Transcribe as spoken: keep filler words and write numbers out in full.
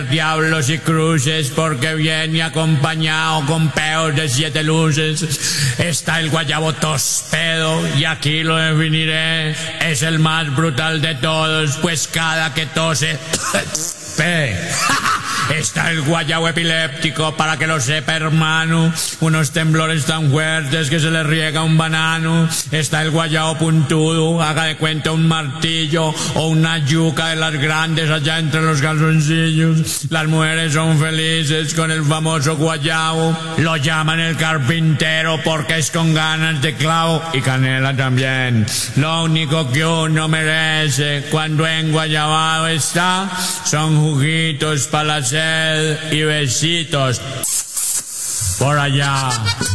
diablos y cruces, porque viene acompañado con peos de siete luces. Está el guayabo tospedo, y aquí lo definiré. Es el más brutal de todos, pues cada que tose... Pe. Está el guayabo epiléptico, para que lo sepa, hermano. Unos temblores tan fuertes que se le riega un banano. Está el guayabo puntudo, haga de cuenta un martillo o una yuca de las grandes allá entre los calzoncillos. Las mujeres son felices con el famoso guayabo. Lo llaman el carpintero porque es con ganas de clavo y canela también. Lo único que uno merece cuando en guayabado está son juguitos para la sed y besitos por allá.